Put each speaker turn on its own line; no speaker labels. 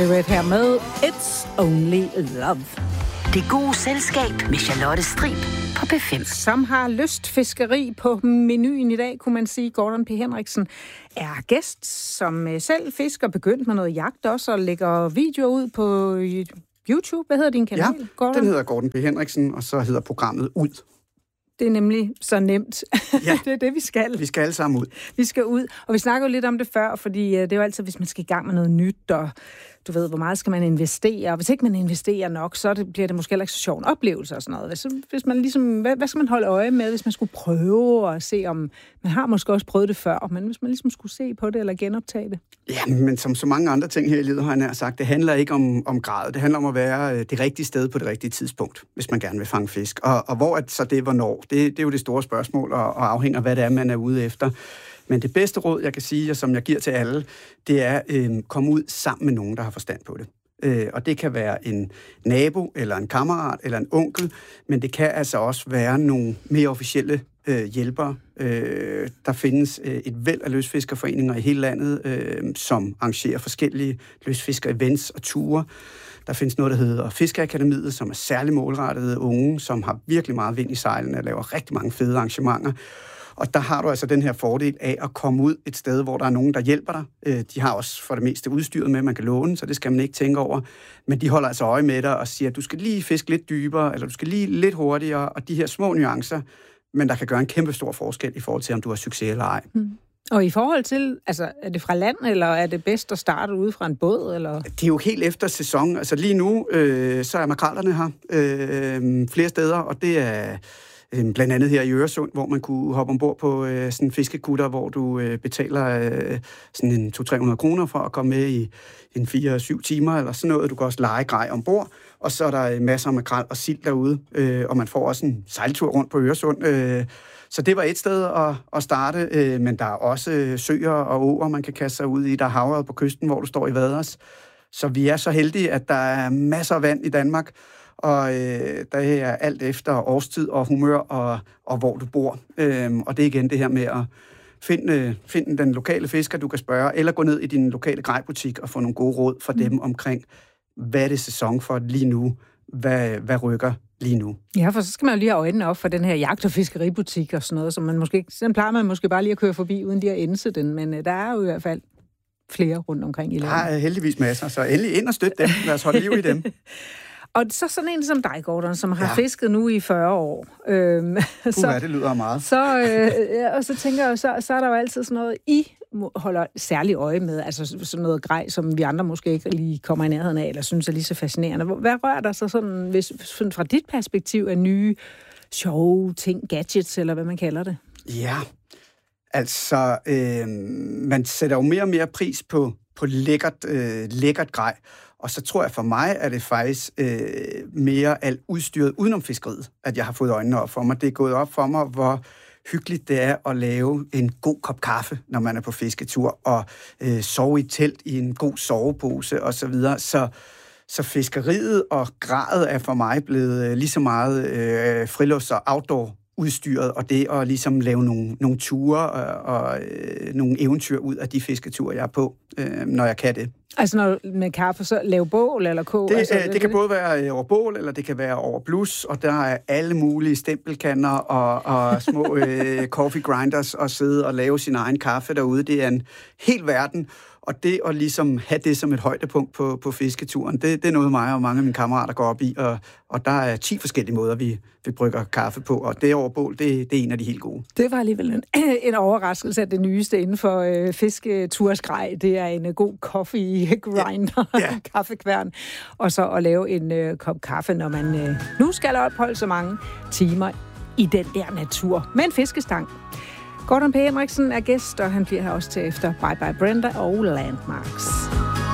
Red her med It's Only Love.
Det gode selskab med Charlotte Strib på P5.
Som har lystfiskeri på menuen i dag, kunne man sige. Gordon P. Henriksen er gæst, som selv fisker, begyndt med noget jagt også, og lægger videoer ud på YouTube. Hvad hedder din kanal, Gordon?
Den hedder Gordon P. Henriksen, og så hedder programmet Ud.
Det er nemlig så nemt.
Ja.
Det er det, vi skal.
Vi skal alle sammen ud.
Vi skal ud, og vi snakker jo lidt om det før, fordi det er jo altid, hvis man skal i gang med noget nyt, og du ved, hvor meget skal man investere, og hvis ikke man investerer nok, så bliver det måske heller ikke så sjov en oplevelse og sådan noget. Hvis man ligesom, hvad skal man holde øje med, hvis man skulle prøve at se, om man har måske også prøvet det før, men hvis man ligesom skulle se på det eller genoptage det?
Ja, men som så mange andre ting her i livet, har jeg nær sagt, det handler ikke om grad. Det handler om at være det rigtige sted på det rigtige tidspunkt, hvis man gerne vil fange fisk. Og hvor er så det, hvornår? Det er jo det store spørgsmål, og afhænger af, hvad det er, man er ude efter. Men det bedste råd, jeg kan sige, og som jeg giver til alle, det er at komme ud sammen med nogen, der har forstand på det. Og det kan være en nabo, eller en kammerat, eller en onkel, men det kan altså også være nogle mere officielle hjælpere. Der findes et væld af lystfiskerforeninger i hele landet, som arrangerer forskellige lystfisker-events og ture. Der findes noget, der hedder Fiskeakademiet, som er særligt målrettede unge, som har virkelig meget vind i sejlene og laver rigtig mange fede arrangementer. Og der har du altså den her fordel af at komme ud et sted, hvor der er nogen, der hjælper dig. De har også for det meste udstyret med, man kan låne, så det skal man ikke tænke over. Men de holder altså øje med dig og siger, at du skal lige fiske lidt dybere, eller du skal lige lidt hurtigere, og de her små nuancer, men der kan gøre en kæmpe stor forskel i forhold til, om du har succes eller ej.
Og i forhold til, altså, er det fra land, eller er det bedst at starte ude fra en båd? Eller?
Det er jo helt efter sæson. Altså lige nu, så er makrellerne her flere steder, og det er blandt andet her i Øresund, hvor man kunne hoppe ombord på sådan en fiskekutter, hvor du betaler sådan en 200-300 kroner for at komme med i en 4-7 timer, eller sådan noget. Du kan også lege grej ombord, og så er der masser af makrel og sild derude, og man får også en sejltur rundt på Øresund. Så det var et sted at starte, men der er også søer og åer, man kan kaste sig ud i. Der er havet på kysten, hvor du står i vaders. Så vi er så heldige, at der er masser af vand i Danmark, og der er alt efter årstid og humør og hvor du bor. Og det er igen det her med at finde den lokale fisker, du kan spørge, eller gå ned i din lokale grejbutik og få nogle gode råd fra dem omkring, hvad er det sæson for lige nu, hvad rykker lige nu. Ja,
for så skal man jo lige have øjnene op for den her jagt- og fiskeributik og sådan noget, som man måske, den plejer man måske bare lige at køre forbi, uden lige at indse den, men der er jo i hvert fald flere rundt omkring i landet.
Der er heldigvis masser, så endelig ind og støtte dem. Lad os holde liv i dem.
Og så sådan en som dig, Gordon, som har fisket nu i 40 år.
Det lyder meget.
Og så tænker jeg, så er der jo altid sådan noget, I holder særlig øje med, altså sådan noget grej, som vi andre måske ikke lige kommer i nærheden af, eller synes er lige så fascinerende. Hvad rører der så sådan, hvis fra dit perspektiv af nye, sjove ting, gadgets, eller hvad man kalder det?
Ja, altså, man sætter jo mere og mere pris på lækkert grej. Og så tror jeg for mig, at det faktisk mere alt udstyret udenom fiskeriet, at jeg har fået øjnene op for mig. Det er gået op for mig, hvor hyggeligt det er at lave en god kop kaffe, når man er på fisketur, og sove i telt i en god sovepose osv. Så fiskeriet og gradet er for mig blevet lige så meget frilufts- og outdoor udstyret, og det at ligesom lave nogle ture og nogle eventyr ud af de fisketure, jeg er på, når jeg kan det.
Altså når med kaffe, så lave bål eller kog?
Det kan både være over bål, eller det kan være over blus, og der er alle mulige stempelkanner og små coffee grinders og sidde og lave sin egen kaffe derude. Det er en hel verden, og det at ligesom have det som et højdepunkt på fisketuren, det er noget mig og mange af mine kammerater går op i, og der er 10 forskellige måder, vi brygger kaffe på, og det over bål, det er en af de helt gode.
Det var alligevel en overraskelse, at det nyeste inden for fisketursgrej, det er en god coffee grinder, kaffekværn, og så at lave en kop kaffe, når man nu skal opholde så mange timer i den der natur med en fiskestang. Gordon P. Henriksen er gæst, og han bliver her også til efter Bye Bye Brenda og Landmarks.